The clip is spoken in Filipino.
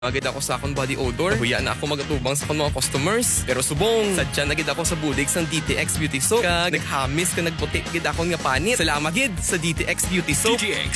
Agad ako sa akong body odor. Huya na ako magatubang sa akong mga customers. Pero subong, sadya na gid ako sa budigs ng DTX Beauty Soap. Kag naghamis ka nagputi gid ako nga panit. Salamat gid sa DTX Beauty Soap. DTX